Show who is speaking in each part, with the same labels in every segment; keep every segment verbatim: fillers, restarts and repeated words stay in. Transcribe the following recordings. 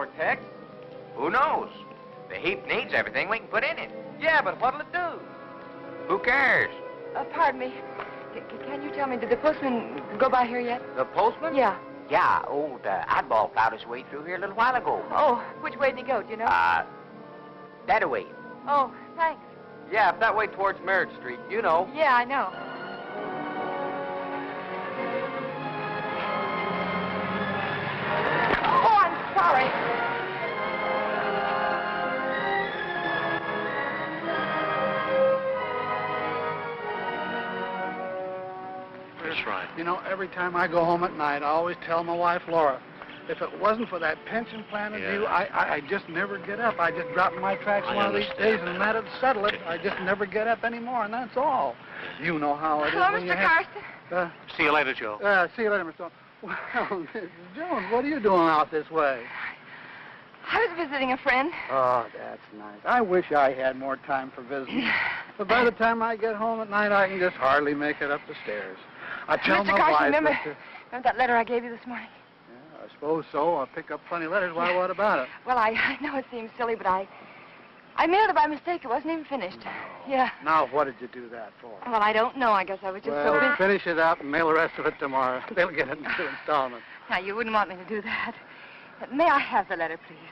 Speaker 1: for, Tex?
Speaker 2: Who knows? The heap needs everything we can put in it.
Speaker 1: Yeah, but what'll it do?
Speaker 2: Who cares?
Speaker 3: Uh, pardon me. C can you tell me, did the postman go by here yet?
Speaker 1: The postman?
Speaker 3: Yeah.
Speaker 2: Yeah, old uh, Oddball plowed his way through here a little while ago.
Speaker 3: Oh, which way did he go, do you know?
Speaker 2: Uh, that away.
Speaker 3: Oh, thanks.
Speaker 1: Yeah, up that way towards Merritt Street. You know.
Speaker 3: Yeah, I know. Oh, I'm sorry.
Speaker 4: That's right.
Speaker 5: You know, every time I go home at night, I always tell my wife, Laura, if it wasn't for that pension plan of
Speaker 4: Yeah.
Speaker 5: you, I, I, I just never get up. I just drop in my tracks
Speaker 4: I
Speaker 5: one of these
Speaker 4: understand
Speaker 5: days, and that'd settle it. I just never get up anymore, and that's all. You know how it is.
Speaker 3: Hello,
Speaker 5: when you
Speaker 3: Mister
Speaker 5: have-
Speaker 3: Carson.
Speaker 5: Uh,
Speaker 4: See you later, Joe.
Speaker 5: uh, see you later, Mister Jones. Well, Missus Jones, what are you doing out this way?
Speaker 3: I was visiting a friend.
Speaker 5: Oh, that's nice. I wish I had more time for visiting. But by the time I get home at night, I can just hardly make it up the stairs. I tell
Speaker 3: Mister
Speaker 5: my
Speaker 3: Carson,
Speaker 5: wife
Speaker 3: remember,
Speaker 5: that, uh,
Speaker 3: remember that letter I gave you this morning?
Speaker 5: yeah, I suppose so. I'll pick up plenty of letters. Why, what about it?
Speaker 3: Well, I, I know it seems silly, but I... I mailed it by mistake. It wasn't even finished. Yeah.
Speaker 5: Now, what did you do that for?
Speaker 3: Well, I don't know. I guess I was just
Speaker 5: well,
Speaker 3: so busy.
Speaker 5: finish it up and mail the rest of it tomorrow. They'll get it in two installments.
Speaker 3: Now, you wouldn't want me to do that. But may I have the letter, please?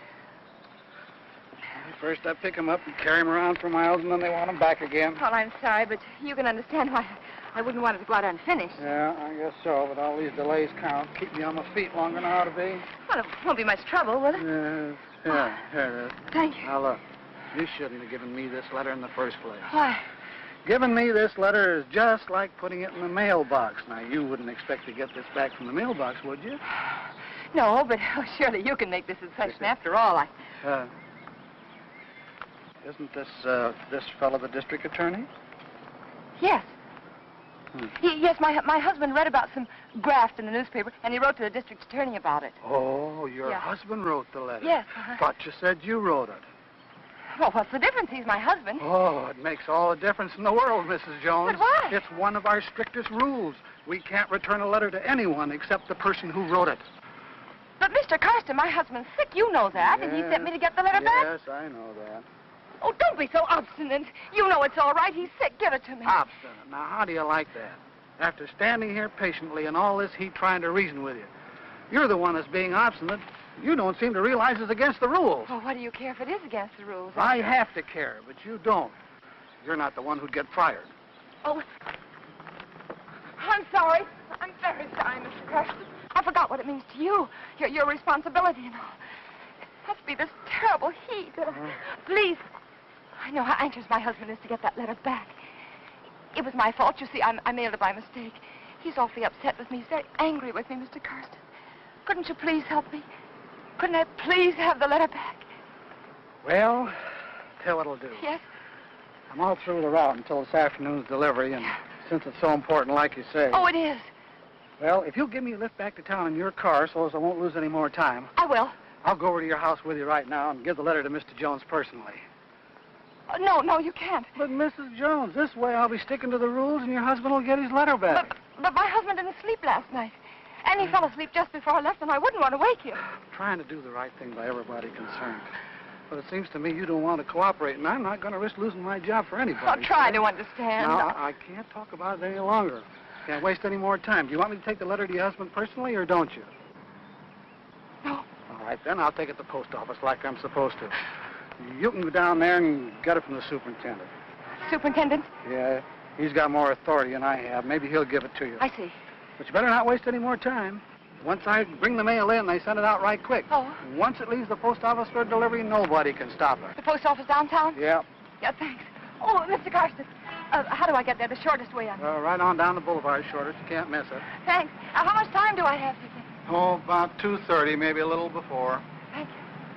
Speaker 5: First, I pick them up and carry them around for miles, and then they want them back again.
Speaker 3: Well, I'm sorry, but you can understand why I wouldn't want it to go out unfinished.
Speaker 5: Yeah, I guess so, but all these delays count. Keep me on my feet longer than I ought to be.
Speaker 3: Well, it won't be much trouble, will it?
Speaker 5: Yes, yeah, here it is.
Speaker 3: Thank you.
Speaker 5: Now, look, you shouldn't have given me this letter in the first place.
Speaker 3: Why?
Speaker 5: Giving me this letter is just like putting it in the mailbox. Now, you wouldn't expect to get this back from the mailbox, would you?
Speaker 3: No, but oh, surely you can make this a session. After all, I...
Speaker 5: Uh, isn't this, uh, this fellow the district attorney?
Speaker 3: Yes.
Speaker 5: Hmm.
Speaker 3: He, yes, my, my husband read about some graft in the newspaper, and he wrote to the district attorney about it.
Speaker 5: Oh, your
Speaker 3: Yeah.
Speaker 5: husband wrote the letter?
Speaker 3: Yes. Uh-huh.
Speaker 5: Thought you said you wrote it.
Speaker 3: Well, what's the difference? He's my husband.
Speaker 5: Oh, it makes all the difference in the world, Missus Jones.
Speaker 3: But why?
Speaker 5: It's one of our strictest rules. We can't return a letter to anyone except the person who wrote it.
Speaker 3: But, Mister Carson, my husband's sick. You know that, and he sent me to get the letter back.
Speaker 5: Yes, I know that.
Speaker 3: Oh, don't be so obstinate. You know it's all right. He's sick. Give it to me.
Speaker 5: Obstinate. Now, how do you like that? After standing here patiently and all this heat trying to reason with you, you're the one that's being obstinate. You don't seem to realize it's against the rules.
Speaker 3: Well, what do you care if it is against the rules?
Speaker 5: I have to care, but you don't. You're not the one who'd get fired.
Speaker 3: Oh, I'm sorry. I'm very sorry, Mister Carson. I forgot what it means to you. Your, your responsibility and all. It must be this terrible heat. Uh, please. I know how anxious my husband is to get that letter back. It was my fault. You see, I, I mailed it by mistake. He's awfully upset with me. He's very angry with me, Mister Carson. Couldn't you please help me? Couldn't I please have the letter back?
Speaker 5: Well, tell what I'll do.
Speaker 3: Yes?
Speaker 5: I'm all through the route until this afternoon's delivery, and since it's so important, like you say.
Speaker 3: Oh, it is.
Speaker 5: Well, if you'll give me a lift back to town in your car so as I won't lose any more time,
Speaker 3: I will.
Speaker 5: I'll go over to your house with you right now and give the letter to Mister Jones personally.
Speaker 3: Uh, no, no, you can't.
Speaker 5: But, Missus Jones, this way I'll be sticking to the rules and your husband will get his letter back.
Speaker 3: But, but my husband didn't sleep last night. And he fell asleep just before I left, and I wouldn't want to wake him.
Speaker 5: I'm trying to do the right thing by everybody concerned. But it seems to me you don't want to cooperate, and I'm not going to risk losing my job for anybody.
Speaker 3: I'll try
Speaker 5: so-
Speaker 3: to understand.
Speaker 5: Now, I, I can't talk about it any longer. Can't waste any more time. Do you want me to take the letter to your husband personally, or don't you?
Speaker 3: No.
Speaker 5: All right, then I'll take it to the post office like I'm supposed to. You can go down there and get it from the superintendent.
Speaker 3: Superintendent?
Speaker 5: Yeah, he's got more authority than I have. Maybe he'll give it to you.
Speaker 3: I see.
Speaker 5: But you better not waste any more time. Once I bring the mail in, they send it out right quick.
Speaker 3: Oh.
Speaker 5: Once it leaves the post office for delivery, nobody can stop it.
Speaker 3: The post office downtown?
Speaker 5: Yeah.
Speaker 3: Yeah, thanks. Oh, Mister Carson, uh, how do I get there? The shortest way on.
Speaker 5: Uh, right on down the boulevard, shortest. You can't miss it.
Speaker 3: Thanks. Uh, how much time do I have, do you think?
Speaker 5: Oh, about two thirty, maybe a little before.